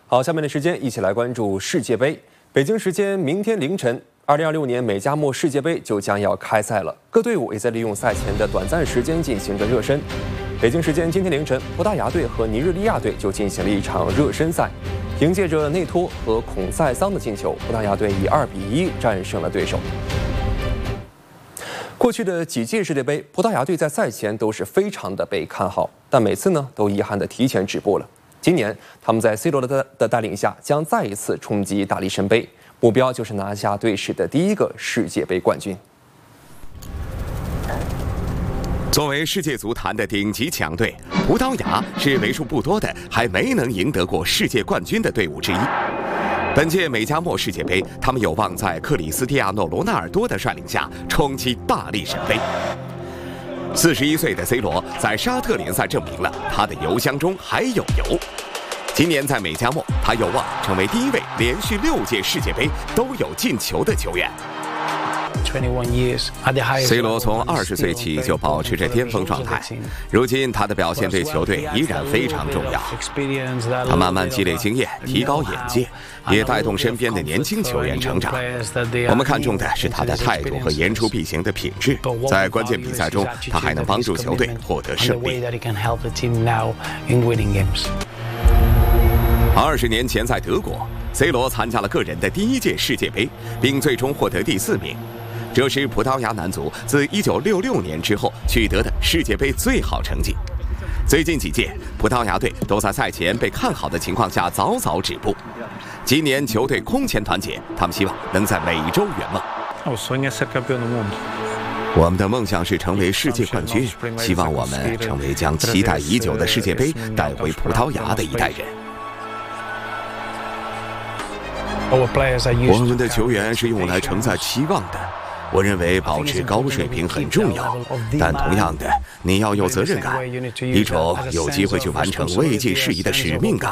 好，下面的时间一起来关注世界杯。北京时间明天凌晨，2026年美加墨世界杯就将要开赛了，各队伍也在利用赛前的短暂时间进行着热身。北京时间今天凌晨，葡萄牙队和尼日利亚队就进行了一场热身赛，凭借着内托和孔塞桑的进球，葡萄牙队以2-1战胜了对手。过去的几届世界杯，葡萄牙队在赛前都是非常的被看好，但每次呢都遗憾的提前止步了。今年，他们在 C 罗的带领下，将再一次冲击大力神杯，目标就是拿下队史的第一个世界杯冠军。 作为世界足坛的顶级强队，葡萄牙是为数不多的还没能赢得过世界冠军的队伍之一。本届美加墨世界杯，他们有望在克里斯蒂亚诺·罗纳尔多的率领下冲击大力神杯。41岁的 C 罗在沙特联赛证明了他的油箱中还有油。今年在美加墨，他有望成为第一位连续6届世界杯都有进球的球员。C 罗从20岁起就保持着巅峰状态，如今他的表现对球队依然非常重要。他慢慢积累经验，提高眼界，也带动身边的年轻球员成长。我们看重的是他的态度和言出必行的品质，在关键比赛中，他还能帮助球队获得胜利。20年前在德国 ，C 罗参加了个人的第1届世界杯，并最终获得第4名。这是葡萄牙男足自1966年之后取得的世界杯最好成绩。最近几届，葡萄牙队都在赛前被看好的情况下早早止步。今年球队空前团结，他们希望能在美洲圆梦。我们的梦想是成为世界冠军，希望我们成为将期待已久的世界杯带回葡萄牙的一代人。我们的球员是用来承载期望的。我认为保持高水平很重要，但同样的，你要有责任感，一种有机会去完成未尽事宜的使命感。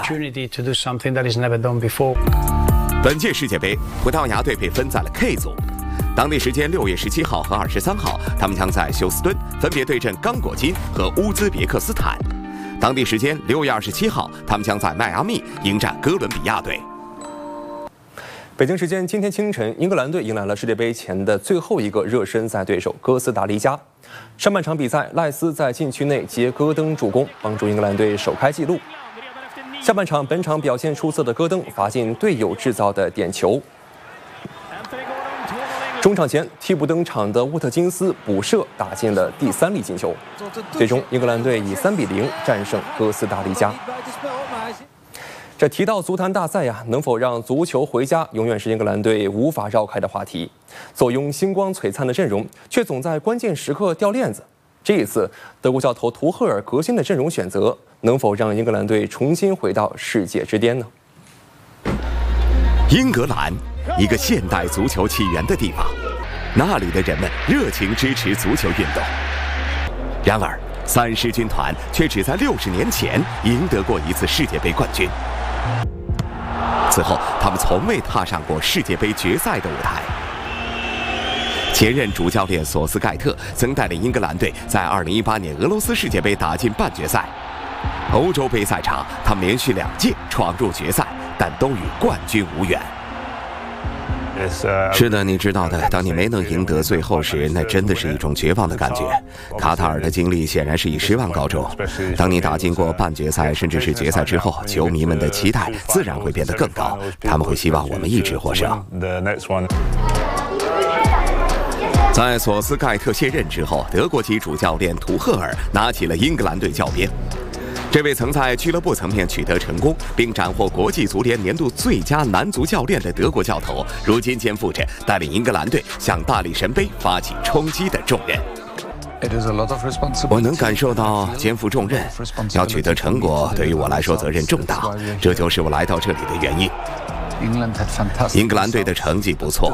本届世界杯，葡萄牙队被分在了 K 组，当地时间6月17号和23号，他们将在休斯敦分别对阵刚果金和乌兹别克斯坦；当地时间6月27号，他们将在迈阿密迎战哥伦比亚队。 北京时间今天清晨，英格兰队迎来了世界杯前的最后一个热身赛对手哥斯达黎加。上半场比赛，赖斯在禁区内接戈登助攻，帮助英格兰队首开纪录。下半场，本场表现出色的戈登罚进队友制造的点球。中场前，替补登场的沃特金斯补射打进了第3粒进球。最终，英格兰队以3-0战胜哥斯达黎加。这提到足坛大赛呀，能否让足球回家，永远是英格兰队无法绕开的话题。坐拥星光璀璨的阵容，却总在关键时刻掉链子。这一次，德国教头图赫尔革新的阵容选择，能否让英格兰队重新回到世界之巅呢？ 英格兰，一个现代足球起源的地方，那里的人们热情支持足球运动。然而，三狮军团却只在60年前赢得过一次世界杯冠军。此后，他们从未踏上过世界杯决赛的舞台。前任主教练索斯盖特曾带领英格兰队在2018年俄罗斯世界杯打进半决赛。欧洲杯赛场，他们连续2届闯入决赛，但都与冠军无缘。是的，你知道的，当你没能赢得最后时，那真的是一种绝望的感觉。卡塔尔的经历显然是以失望告终。当你打进过半决赛甚至是决赛之后，球迷们的期待自然会变得更高，他们会希望我们一直获胜。在索斯盖特卸任之后，德国籍主教练图赫尔拿起了英格兰队教鞭。这位曾在俱乐部层面取得成功，并斩获国际足联年度最佳男足教练的德国教头，如今肩负着带领英格兰队向大力神杯发起冲击的重任。我能感受到肩负重任，要取得成果，对于我来说责任重大，这就是我来到这里的原因。英格兰队的成绩不错，